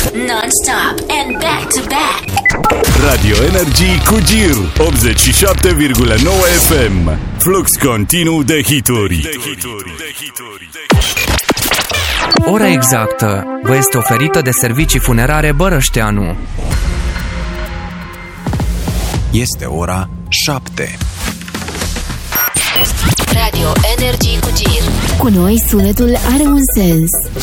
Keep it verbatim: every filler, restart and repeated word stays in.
Non-stop and back-to-back. Radio Energy cu Gir optzeci și șapte virgulă nouă F M. Flux continuu de hituri. Ora exactă vă este oferită de Servicii Funerare Bărășteanu. Este ora șapte. Radio Energy cu Gir. Cu noi sunetul are un sens.